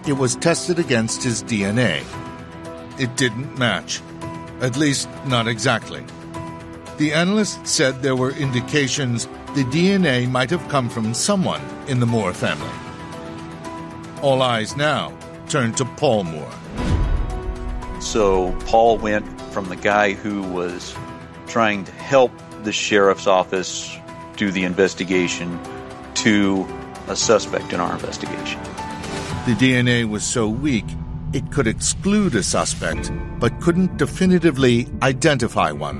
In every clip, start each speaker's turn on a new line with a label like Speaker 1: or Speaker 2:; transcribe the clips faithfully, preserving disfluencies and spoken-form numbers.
Speaker 1: it was tested against his D N A. It didn't match. At least, not exactly. The analyst said there were indications the D N A might have come from someone in the Moore family. All eyes now turned to Paul Moore.
Speaker 2: So Paul went from the guy who was trying to help the sheriff's office do the investigation to a suspect in our investigation.
Speaker 1: The D N A was so weak, it could exclude a suspect, but couldn't definitively identify one.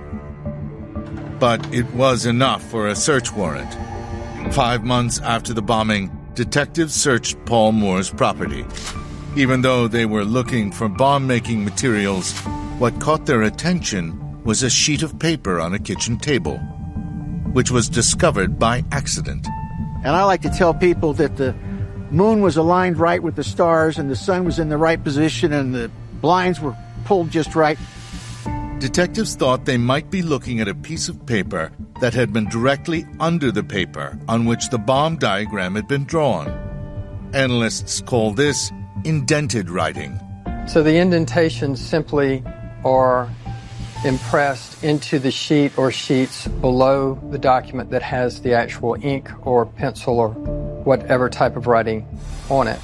Speaker 1: But it was enough for a search warrant. Five months after the bombing, detectives searched Paul Moore's property. Even though they were looking for bomb-making materials, what caught their attention was a sheet of paper on a kitchen table, which was discovered by accident.
Speaker 3: And I like to tell people that the moon was aligned right with the stars and the sun was in the right position and the blinds were pulled just right.
Speaker 1: Detectives thought they might be looking at a piece of paper that had been directly under the paper on which the bomb diagram had been drawn. Analysts call this indented writing.
Speaker 4: So the indentations simply are impressed into the sheet or sheets below the document that has the actual ink or pencil or whatever type of writing on it.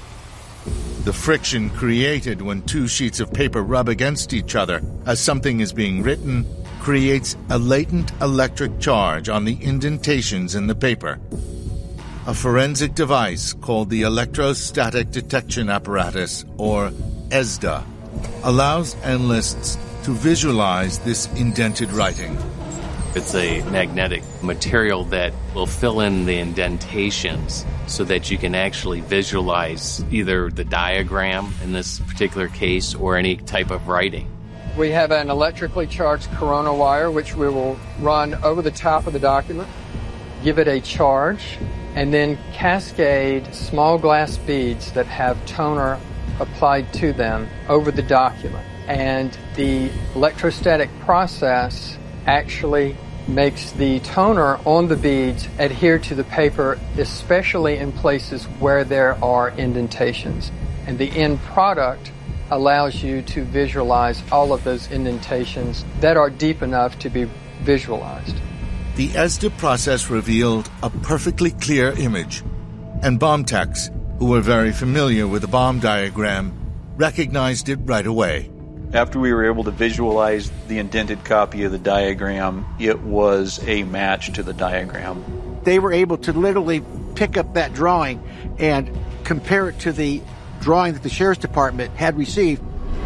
Speaker 1: The friction created when two sheets of paper rub against each other as something is being written creates a latent electric charge on the indentations in the paper. A forensic device called the Electrostatic Detection Apparatus, or E S D A, allows analysts to visualize this indented writing.
Speaker 5: It's a magnetic material that will fill in the indentations so that you can actually visualize either the diagram in this particular case or any type of writing.
Speaker 4: We have an electrically charged corona wire which we will run over the top of the document, give it a charge, and then cascade small glass beads that have toner applied to them over the document. And the electrostatic process actually makes the toner on the beads adhere to the paper, especially in places where there are indentations. And the end product allows you to visualize all of those indentations that are deep enough to be visualized.
Speaker 1: The E S D A process revealed a perfectly clear image, and bomb techs, who were very familiar with the bomb diagram, recognized it right away.
Speaker 2: After we were able to visualize the indented copy of the diagram, it was a match to the diagram.
Speaker 3: They were able to literally pick up that drawing and compare it to the drawing that the Sheriff's Department had received.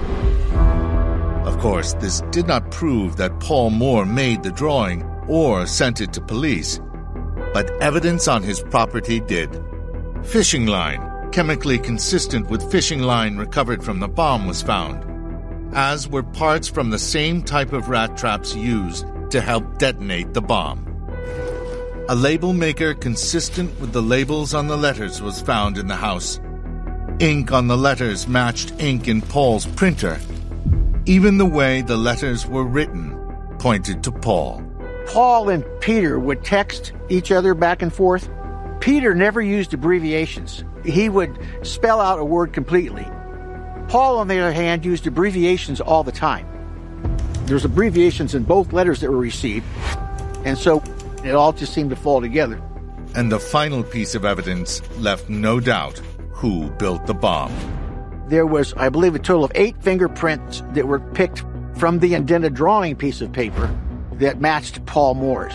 Speaker 1: Of course, this did not prove that Paul Moore made the drawing or sent it to police, but evidence on his property did. Fishing line, chemically consistent with fishing line recovered from the bomb, was found, as were parts from the same type of rat traps used to help detonate the bomb. A label maker consistent with the labels on the letters was found in the house. Ink on the letters matched ink in Paul's printer. Even the way the letters were written pointed to Paul.
Speaker 3: Paul and Peter would text each other back and forth. Peter never used abbreviations. He would spell out a word completely. Paul, on the other hand, used abbreviations all the time. There's abbreviations in both letters that were received, and so it all just seemed to fall together.
Speaker 1: And the final piece of evidence left no doubt who built the bomb.
Speaker 3: There was, I believe, a total of eight fingerprints that were picked from the indented drawing piece of paper that matched Paul Moore's.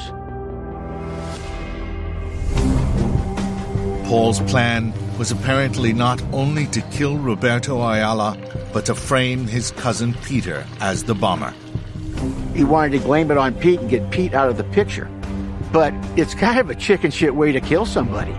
Speaker 1: Paul's plan was apparently not only to kill Roberto Ayala, but to frame his cousin Peter as the bomber.
Speaker 3: He wanted to blame it on Pete and get Pete out of the picture. But it's kind of a chicken shit way to kill somebody.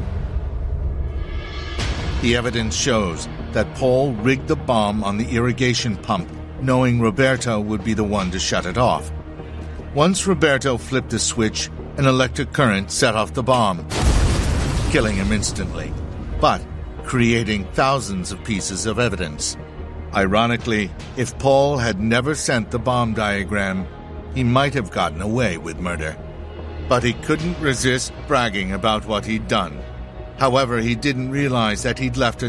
Speaker 1: The evidence shows that Paul rigged the bomb on the irrigation pump, knowing Roberto would be the one to shut it off. Once Roberto flipped the switch, an electric current set off the bomb, killing him instantly, but creating thousands of pieces of evidence. Ironically, if Paul had never sent the bomb diagram, he might have gotten away with murder. But he couldn't resist bragging about what he'd done. However, he didn't realize that he'd left a